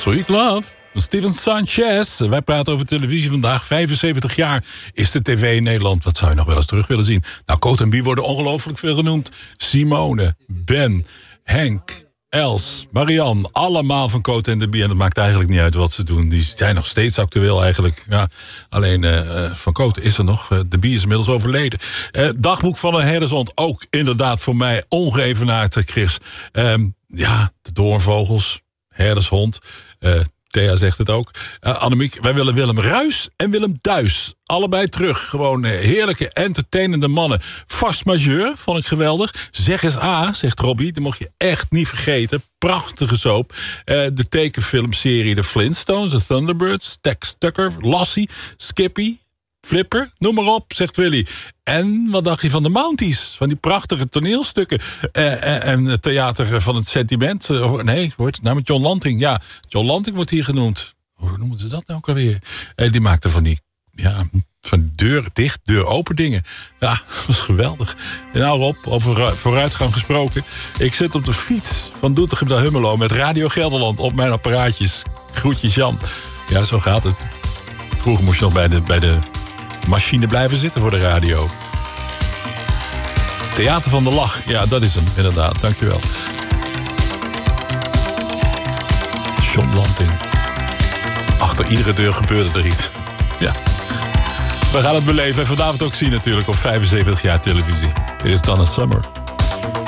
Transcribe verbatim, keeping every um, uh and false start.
Sweet Love van Steven Sanchez. Wij praten over televisie vandaag. vijfenzeventig jaar is de tv in Nederland. Wat zou je nog wel eens terug willen zien? Nou, Cote en Bie worden ongelooflijk veel genoemd. Simone, Ben, Henk, Els, Marianne, allemaal van Cote en de Bie. En dat maakt eigenlijk niet uit wat ze doen. Die zijn nog steeds actueel eigenlijk. Ja, alleen uh, van Cote is er nog. Uh, de Bie is inmiddels overleden. Uh, dagboek van een herdershond. Ook inderdaad voor mij ongeëvenaard, Chris. Um, ja, de doornvogels, herdershond. Uh, Thea zegt het ook. Uh, Annemiek, wij willen Willem Ruis en Willem Duis. Allebei terug. Gewoon uh, heerlijke, entertainende mannen. Vast majeur, vond ik geweldig. Zeg eens A, zegt Robbie. Dat mocht je echt niet vergeten. Prachtige soap. Uh, de tekenfilmserie The Flintstones, The Thunderbirds, Tex Tucker, Lassie, Skippy, Flipper, noem maar op, zegt Willy. En wat dacht je van de Mounties? Van die prachtige toneelstukken. Uh, en het theater van het sentiment. Uh, nee, hoort nou met John Lanting. Ja, John Lanting wordt hier genoemd. Hoe noemen ze dat nou ook alweer? Uh, die maakte van die, ja, van deur dicht, deur open dingen. Ja, dat was geweldig. En nou Rob, over vooruitgang gesproken. Ik zit op de fiets van Doetinchem naar Hummelo met Radio Gelderland op mijn apparaatjes. Groetjes Jan. Ja, zo gaat het. Vroeger moest je nog bij de... Bij de machine blijven zitten voor de radio. Theater van de Lach. Ja, dat is hem, inderdaad. Dankjewel. John Lanting. Achter iedere deur gebeurde er iets. Ja. We gaan het beleven en vanavond ook zien natuurlijk op vijfenzeventig jaar televisie. Dit is Donna Summer.